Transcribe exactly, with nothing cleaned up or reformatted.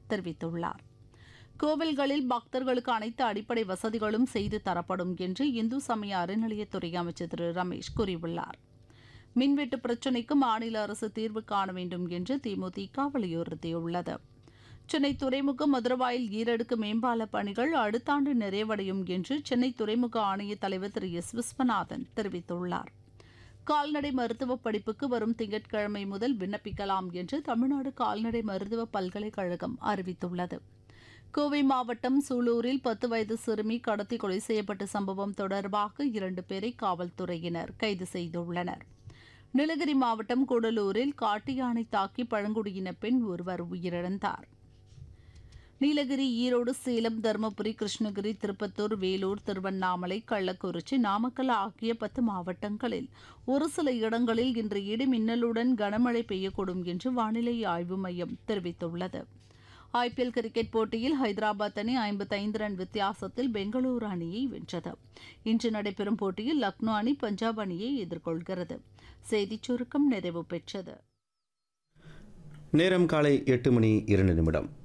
தெரிவித்துள்ளார். கோவில்களில் பக்தர்களுக்கு அனைத்து அடிப்படை வசதிகளும் செய்து தரப்படும் என்று இந்து சமய அறநிலையத்துறை அமைச்சர் திரு ரமேஷ் கூறியுள்ளார். மின்வெட்டு பிரச்சினைக்கு மாநில அரசு தீர்வு காண வேண்டும் என்று தேமுதிக வலியுறுத்தியுள்ளது. சென்னை துறைமுகம் மதுரவாயில் ஈரடுக்கு மேம்பால பணிகள் அடுத்த ஆண்டு நிறைவடையும் என்று சென்னை துறைமுக ஆணைய தலைவர் திரு எஸ் விஸ்வநாதன் தெரிவித்துள்ளார். கால்நடை மருத்துவ படிப்புக்கு வரும் திங்கட்கிழமை முதல் விண்ணப்பிக்கலாம் என்று தமிழ்நாடு கால்நடை மருத்துவ பல்கலைக்கழகம் அறிவித்துள்ளது. கோவை மாவட்டம் சூலூரில் பத்து வயது சிறுமி கடத்தி கொலை செய்யப்பட்ட சம்பவம் தொடர்பாக இரண்டு பேரை காவல்துறையினர் கைது செய்துள்ளனர். நீலகிரி மாவட்டம் கூடலூரில் காட்டு யானை தாக்கி பழங்குடியின பெண் ஒருவர் உயிரிழந்தார். நீலகிரி, ஈரோடு, சேலம், தருமபுரி, கிருஷ்ணகிரி, திருப்பத்தூர், வேலூர், திருவண்ணாமலை, கள்ளக்குறிச்சி, நாமக்கல் ஆகிய பத்து மாவட்டங்களில் ஒரு சில இடங்களில் இன்று இடி மின்னலுடன் கனமழை பெய்யக்கூடும் என்று வானிலை ஆய்வு மையம் தெரிவித்துள்ளது. ஐபிஎல் கிரிக்கெட் போட்டியில் ஹைதராபாத் அணி ஐம்பத்தைந்து ரன் வித்தியாசத்தில் பெங்களூரு அணியை வென்றது. இன்று நடைபெறும் போட்டியில் லக்னோ அணி பஞ்சாப் அணியை எதிர்கொள்கிறது. செய்திச் சுருக்கம் நிறைவு பெற்றது. நேரம் காலை எட்டு மணி இரண்டு நிமிடம்.